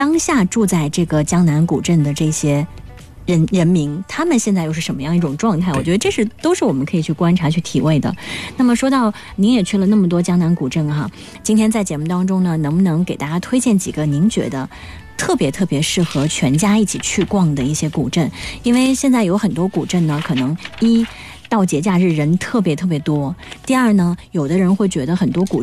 当下住在这个江南古镇的这些人民，他们现在又是什么样一种状态？我觉得这都是我们可以去观察、去体味的。那么说到您也去了那么多江南古镇哈，今天在节目当中呢，能不能给大家推荐几个您觉得特别适合全家一起去逛的一些古镇？因为现在有很多古镇呢，可能到节假日人特别多。第二呢，有的人会觉得很多古